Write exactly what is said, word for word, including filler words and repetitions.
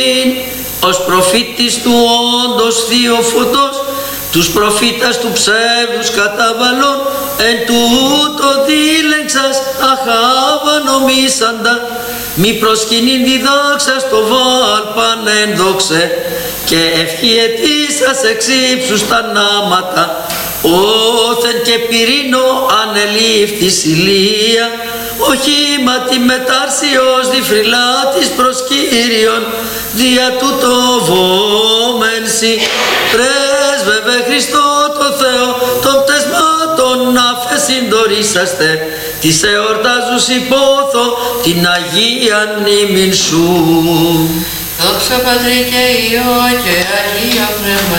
ως προφήτης του όντως θείο φωτός, τους προφήτας του ψεύδους καταβαλών, εν τούτο δίλεξας αχάβα νομίσαντα, μη προσκυνήν διδάξα στο βάλπαν ένδοξε, και ευχή αιτήσας εξ ύψους τα νάματα, όθεν και πυρήνο ανελήφθης ηλία, οχήματι μετάρσιος διφρυλάτης προς Κύριον, δια τούτο βόμενσι πρέσβευε Χριστό το Θεό, των πτεσμάτων αφέσιν δωρήσαστε, της εορτάζους υπόθω την Αγία μνήμην σου. Δόξα Πατρί και Υιό και Αγία Πνεύμα